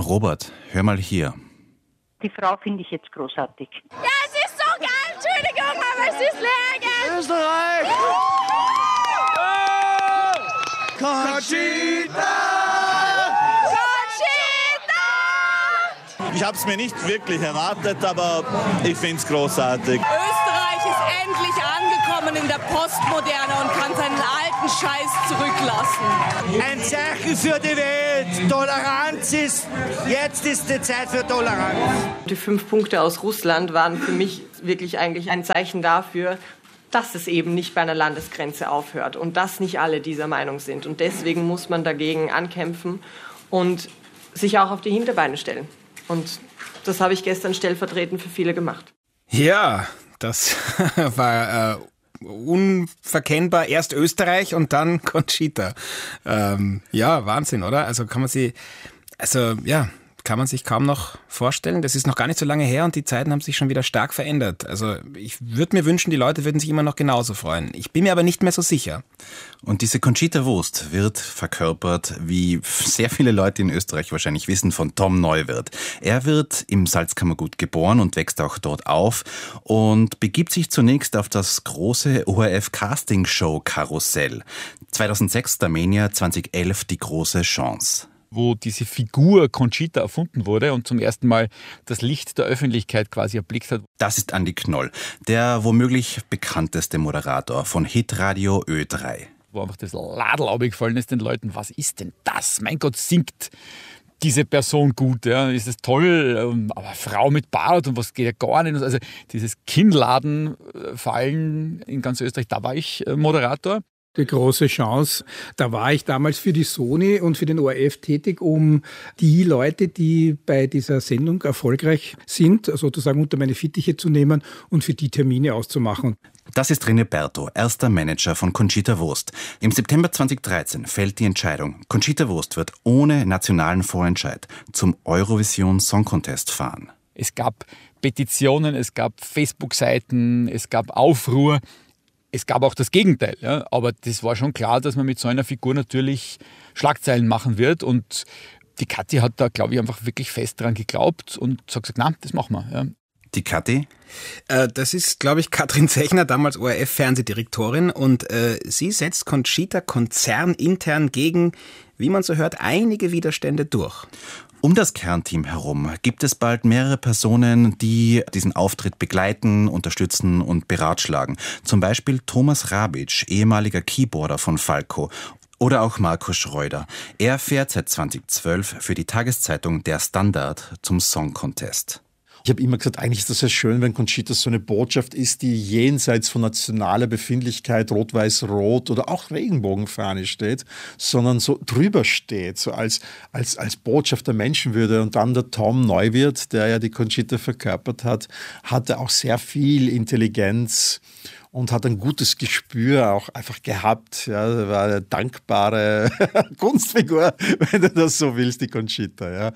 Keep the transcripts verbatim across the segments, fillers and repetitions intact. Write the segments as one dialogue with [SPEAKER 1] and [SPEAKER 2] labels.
[SPEAKER 1] Robert, hör mal hier.
[SPEAKER 2] Die Frau finde ich jetzt großartig.
[SPEAKER 3] Ja, es ist so geil, Entschuldigung, aber es ist leer, gell?
[SPEAKER 4] Österreich! Oh! Conchita!
[SPEAKER 3] Conchita!
[SPEAKER 4] Ich habe es mir nicht wirklich erwartet, aber ich finde es großartig.
[SPEAKER 5] Österreich ist endlich angekommen in der Postmoderne und kann seinen alten Scheiß zurücklassen.
[SPEAKER 6] Ein Zeichen für die Welt. Toleranz ist, jetzt ist die Zeit für Toleranz.
[SPEAKER 7] Die fünf Punkte aus Russland waren für mich wirklich eigentlich ein Zeichen dafür, dass es eben nicht bei einer Landesgrenze aufhört und dass nicht alle dieser Meinung sind. Und deswegen muss man dagegen ankämpfen und sich auch auf die Hinterbeine stellen. Und das habe ich gestern stellvertretend für viele gemacht.
[SPEAKER 8] Ja, das war äh, unverkennbar. Erst Österreich und dann Conchita. Ähm, ja, Wahnsinn, oder? Also kann man sie, also ja, kann man sich kaum noch vorstellen. Das ist noch gar nicht so lange her und die Zeiten haben sich schon wieder stark verändert. Also ich würde mir wünschen, die Leute würden sich immer noch genauso freuen. Ich bin mir aber nicht mehr so sicher.
[SPEAKER 1] Und diese Conchita Wurst wird verkörpert, wie sehr viele Leute in Österreich wahrscheinlich wissen, von Tom Neuwirth. Er wird im Salzkammergut geboren und wächst auch dort auf und begibt sich zunächst auf das große O R F-Castingshow-Karussell. zweitausendsechs Starmania, zweitausendelf die große Chance.
[SPEAKER 9] Wo diese Figur Conchita erfunden wurde und zum ersten Mal das Licht der Öffentlichkeit quasi erblickt hat.
[SPEAKER 1] Das ist Andi Knoll, der womöglich bekannteste Moderator von Hitradio Ö drei.
[SPEAKER 9] Wo einfach das Ladl aufgefallen ist den Leuten, was ist denn das? Mein Gott, singt diese Person gut, ja? Ist es toll, aber Frau mit Bart und was geht ja gar nicht. Also dieses Kinnladenfallen in ganz Österreich, da war ich Moderator.
[SPEAKER 10] Die große Chance. Da war ich damals für die Sony und für den O R F tätig, um die Leute, die bei dieser Sendung erfolgreich sind, sozusagen unter meine Fittiche zu nehmen und für die Termine auszumachen.
[SPEAKER 1] Das ist René Berto, erster Manager von Conchita Wurst. Im September zweitausenddreizehn fällt die Entscheidung. Conchita Wurst wird ohne nationalen Vorentscheid zum Eurovision Song Contest fahren.
[SPEAKER 9] Es gab Petitionen, es gab Facebook-Seiten, es gab Aufruhr. Es gab auch das Gegenteil, ja, aber das war schon klar, dass man mit so einer Figur natürlich Schlagzeilen machen wird und die Kathi hat da, glaube ich, einfach wirklich fest dran geglaubt und hat gesagt, nein, das machen wir. Ja.
[SPEAKER 1] Die Kathi?
[SPEAKER 8] Äh, das ist, glaube ich, Katrin Zechner, damals O R F-Fernsehdirektorin und äh, sie setzt Conchita konzernintern gegen, wie man so hört, einige Widerstände durch.
[SPEAKER 1] Um das Kernteam herum gibt es bald mehrere Personen, die diesen Auftritt begleiten, unterstützen und beratschlagen. Zum Beispiel Thomas Rabitsch, ehemaliger Keyboarder von Falco. Oder auch Marco Schreuder. Er fährt seit zweitausendzwölf für die Tageszeitung Der Standard zum Song Contest.
[SPEAKER 11] Ich habe immer gesagt, eigentlich ist das ja schön, wenn Conchita so eine Botschaft ist, die jenseits von nationaler Befindlichkeit, Rot-Weiß-Rot oder auch Regenbogenfahne steht, sondern so drüber steht, so als, als, als Botschaft der Menschenwürde. Und dann der Tom Neuwirth, der ja die Conchita verkörpert hat, hatte auch sehr viel Intelligenz und hat ein gutes Gespür auch einfach gehabt. Ja, er war eine dankbare Kunstfigur, wenn du das so willst, die Conchita, ja.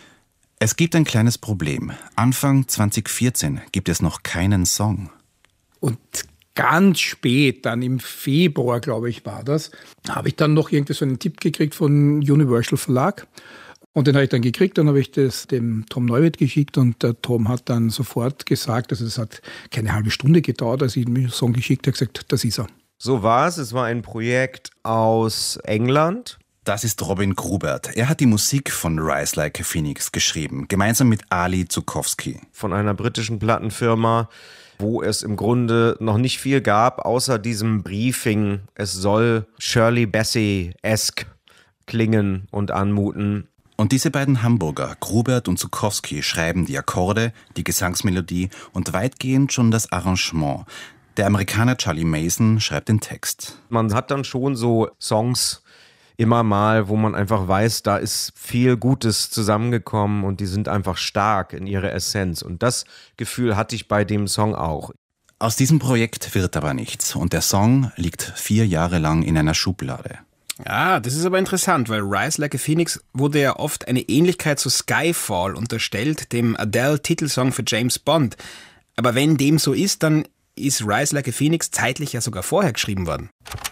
[SPEAKER 1] Es gibt ein kleines Problem. Anfang zweitausendvierzehn gibt es noch keinen Song.
[SPEAKER 10] Und ganz spät, dann im Februar, glaube ich, war das, habe ich dann noch irgendwie so einen Tipp gekriegt von Universal Verlag. Und den habe ich dann gekriegt, dann habe ich das dem Tom Neuwirth geschickt und der Tom hat dann sofort gesagt, also es hat keine halbe Stunde gedauert, als ich ihm den Song geschickt habe, gesagt, das ist er.
[SPEAKER 12] So war es. Es war ein Projekt aus England.
[SPEAKER 1] Das ist Robin Grubert. Er hat die Musik von Rise Like a Phoenix geschrieben, gemeinsam mit Ali Zukowski.
[SPEAKER 12] Von einer britischen Plattenfirma, wo es im Grunde noch nicht viel gab, außer diesem Briefing. Es soll Shirley Bassey-esque klingen und anmuten.
[SPEAKER 1] Und diese beiden Hamburger, Grubert und Zukowski, schreiben die Akkorde, die Gesangsmelodie und weitgehend schon das Arrangement. Der Amerikaner Charlie Mason schreibt den Text.
[SPEAKER 12] Man hat dann schon so Songs immer mal, wo man einfach weiß, da ist viel Gutes zusammengekommen und die sind einfach stark in ihrer Essenz. Und das Gefühl hatte ich bei dem Song auch.
[SPEAKER 1] Aus diesem Projekt wird aber nichts und der Song liegt vier Jahre lang in einer Schublade.
[SPEAKER 8] Ah, das ist aber interessant, weil Rise Like a Phoenix wurde ja oft eine Ähnlichkeit zu Skyfall unterstellt, dem Adele-Titelsong für James Bond. Aber wenn dem so ist, dann ist Rise Like a Phoenix zeitlich ja sogar vorher geschrieben worden.